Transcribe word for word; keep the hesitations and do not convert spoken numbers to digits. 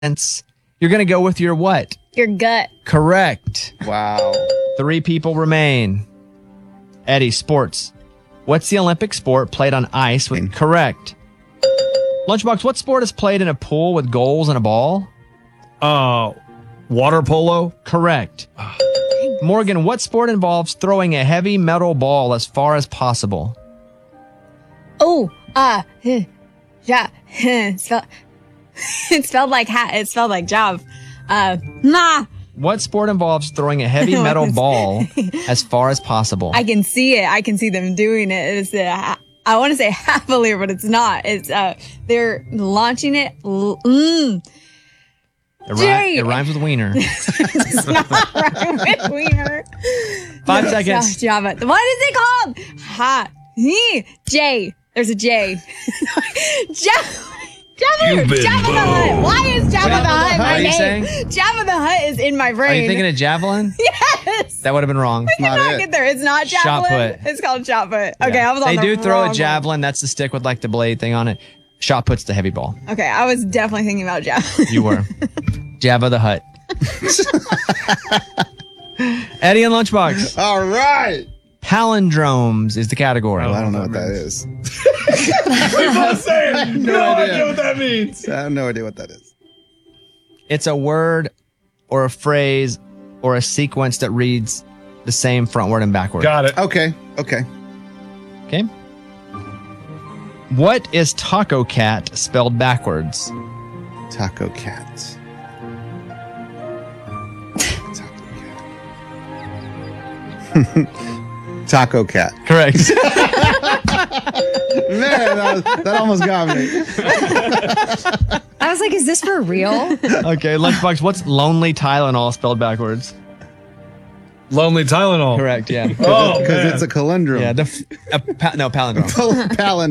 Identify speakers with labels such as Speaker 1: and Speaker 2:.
Speaker 1: You're going to go with your what?
Speaker 2: Your gut.
Speaker 1: Correct.
Speaker 3: Wow.
Speaker 1: Three people remain. Eddie, sports. What's the Olympic sport played on ice with correct? Lunchbox, what sport is played in a pool with goals and a ball?
Speaker 4: Uh, water polo?
Speaker 1: Correct. Morgan, what sport involves throwing a heavy metal ball as far as possible?
Speaker 2: Oh, uh, huh, yeah, it's spelled, it's spelled like hat. It's spelled like job. Uh, nah.
Speaker 1: What sport involves throwing a heavy metal ball as far as possible?
Speaker 2: I can see it. I can see them doing it. It's uh, I want to say happily, but it's not. It's uh, they're launching it. Mm.
Speaker 1: It, ri- it rhymes with wiener.
Speaker 2: It's not rhyme with wiener.
Speaker 1: Five
Speaker 2: No,
Speaker 1: seconds.
Speaker 2: it's not Java. What is it called? Ha. He. J. There's a J. Java. Java,
Speaker 4: You've been
Speaker 2: Java the Hutt. Why is Java,
Speaker 1: Jabba
Speaker 2: the Hutt
Speaker 1: the
Speaker 2: in my
Speaker 1: Hutt, are you
Speaker 2: name?
Speaker 1: saying?
Speaker 2: Java the Hutt is in my brain.
Speaker 1: Are you thinking of javelin?
Speaker 2: Yes.
Speaker 1: That would have been wrong.
Speaker 2: I cannot get there. It's not
Speaker 1: Shot
Speaker 2: javelin.
Speaker 1: put.
Speaker 2: It's called shot put. Okay,
Speaker 1: Yeah.
Speaker 2: I was on
Speaker 1: They
Speaker 2: the
Speaker 1: do throw
Speaker 2: wrong
Speaker 1: a
Speaker 2: one.
Speaker 1: javelin. That's the stick with like the blade thing on it. Shot put's the heavy ball.
Speaker 2: Okay, I was definitely thinking about javelin.
Speaker 1: You were. Jabba the Hutt. Eddie and Lunchbox.
Speaker 3: All right.
Speaker 1: Palindromes is the category.
Speaker 3: Well, I don't know what that is.
Speaker 4: We both say no,
Speaker 3: No
Speaker 4: idea.
Speaker 3: idea.
Speaker 4: what that means.
Speaker 3: I have no idea what that is.
Speaker 1: It's a word or a phrase or a sequence that reads the same frontward and backward.
Speaker 4: Got it.
Speaker 3: Okay. Okay.
Speaker 1: Okay. What is Taco Cat spelled backwards?
Speaker 3: Taco cat. Taco cat.
Speaker 1: Correct.
Speaker 3: Man, that, was, that almost got me.
Speaker 5: I was like, is this for real?
Speaker 1: Okay, Lunchbox, what's Lonely Tylenol spelled backwards?
Speaker 4: Lonely Tylenol.
Speaker 1: Correct, yeah.
Speaker 4: Oh,
Speaker 3: Because
Speaker 4: man.
Speaker 3: it's a conundrum.
Speaker 1: Yeah, the f- a pa- no, palindrome.
Speaker 3: Palindrome.